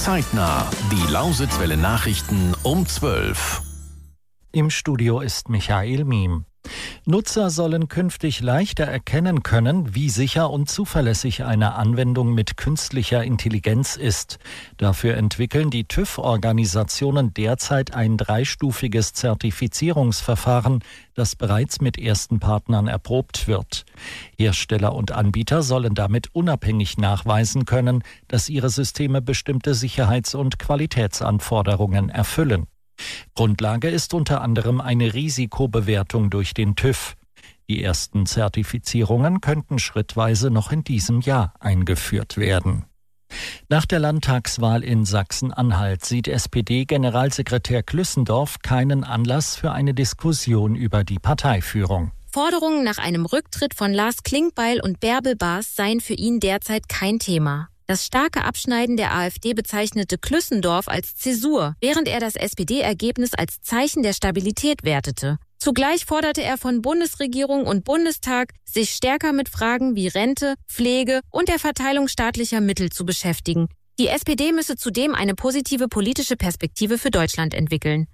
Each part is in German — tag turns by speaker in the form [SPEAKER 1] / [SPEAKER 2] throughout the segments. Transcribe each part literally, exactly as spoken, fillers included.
[SPEAKER 1] Zeitnah, die Lausitzwelle Nachrichten um zwölf.
[SPEAKER 2] Im Studio ist Michael Miem. Nutzer sollen künftig leichter erkennen können, wie sicher und zuverlässig eine Anwendung mit künstlicher Intelligenz ist. Dafür entwickeln die TÜV-Organisationen derzeit ein dreistufiges Zertifizierungsverfahren, das bereits mit ersten Partnern erprobt wird. Hersteller und Anbieter sollen damit unabhängig nachweisen können, dass ihre Systeme bestimmte Sicherheits- und Qualitätsanforderungen erfüllen. Grundlage ist unter anderem eine Risikobewertung durch den TÜV. Die ersten Zertifizierungen könnten schrittweise noch in diesem Jahr eingeführt werden. Nach der Landtagswahl in Sachsen-Anhalt sieht S P D-Generalsekretär Klüssendorf keinen Anlass für eine Diskussion über die Parteiführung.
[SPEAKER 3] Forderungen nach einem Rücktritt von Lars Klingbeil und Bärbel Baas seien für ihn derzeit kein Thema. Das starke Abschneiden der AfD bezeichnete Klüssendorf als Zäsur, während er das S P D-Ergebnis als Zeichen der Stabilität wertete. Zugleich forderte er von Bundesregierung und Bundestag, sich stärker mit Fragen wie Rente, Pflege und der Verteilung staatlicher Mittel zu beschäftigen. Die S P D müsse zudem eine positive politische Perspektive für Deutschland entwickeln.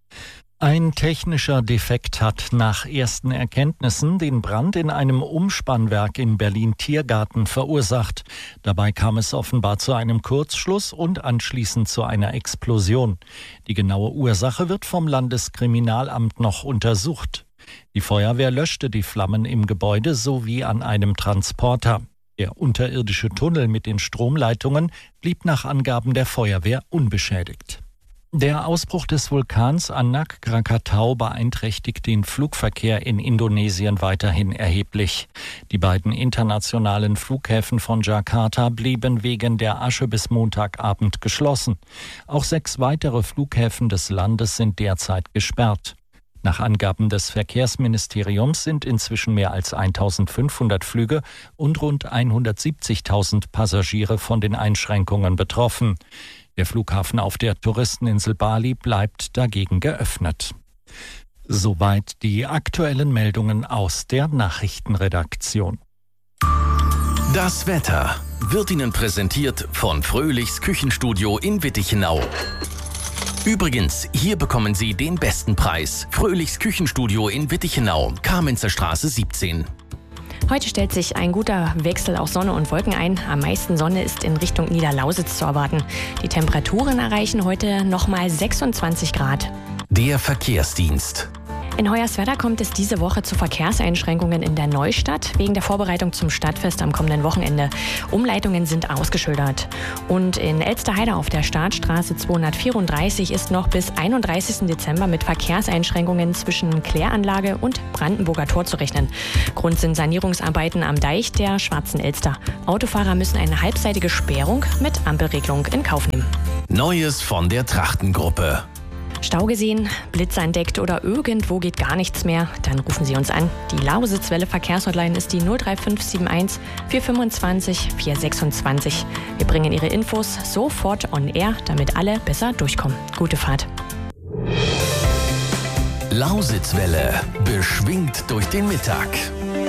[SPEAKER 2] Ein technischer Defekt hat nach ersten Erkenntnissen den Brand in einem Umspannwerk in Berlin-Tiergarten verursacht. Dabei kam es offenbar zu einem Kurzschluss und anschließend zu einer Explosion. Die genaue Ursache wird vom Landeskriminalamt noch untersucht. Die Feuerwehr löschte die Flammen im Gebäude sowie an einem Transporter. Der unterirdische Tunnel mit den Stromleitungen blieb nach Angaben der Feuerwehr unbeschädigt. Der Ausbruch des Vulkans Anak Krakatau beeinträchtigt den Flugverkehr in Indonesien weiterhin erheblich. Die beiden internationalen Flughäfen von Jakarta blieben wegen der Asche bis Montagabend geschlossen. Auch sechs weitere Flughäfen des Landes sind derzeit gesperrt. Nach Angaben des Verkehrsministeriums sind inzwischen mehr als eintausendfünfhundert Flüge und rund hundertsiebzigtausend Passagiere von den Einschränkungen betroffen. Der Flughafen auf der Touristeninsel Bali bleibt dagegen geöffnet. Soweit die aktuellen Meldungen aus der Nachrichtenredaktion.
[SPEAKER 1] Das Wetter wird Ihnen präsentiert von Fröhlichs Küchenstudio in Wittichenau. Übrigens, hier bekommen Sie den besten Preis. Fröhlichs Küchenstudio in Wittichenau, Kamenzer Straße siebzehn.
[SPEAKER 4] Heute stellt sich ein guter Wechsel aus Sonne und Wolken ein. Am meisten Sonne ist in Richtung Niederlausitz zu erwarten. Die Temperaturen erreichen heute nochmal sechsundzwanzig Grad.
[SPEAKER 1] Der Verkehrsdienst.
[SPEAKER 4] In Hoyerswerda kommt es diese Woche zu Verkehrseinschränkungen in der Neustadt wegen der Vorbereitung zum Stadtfest am kommenden Wochenende. Umleitungen sind ausgeschildert. Und in Elsterheide auf der Startstraße zweihundertvierunddreißig ist noch bis einunddreißigsten Dezember mit Verkehrseinschränkungen zwischen Kläranlage und Brandenburger Tor zu rechnen. Grund sind Sanierungsarbeiten am Deich der Schwarzen Elster. Autofahrer müssen eine halbseitige Sperrung mit Ampelregelung in Kauf nehmen.
[SPEAKER 1] Neues von der Trachtengruppe.
[SPEAKER 4] Stau gesehen, Blitze entdeckt oder irgendwo geht gar nichts mehr, dann rufen Sie uns an. Die Lausitzwelle Verkehrshotline ist die null drei fünf sieben eins vier fünfundzwanzig vier sechsundzwanzig. Wir bringen Ihre Infos sofort on air, damit alle besser durchkommen. Gute Fahrt.
[SPEAKER 1] Lausitzwelle, beschwingt durch den Mittag.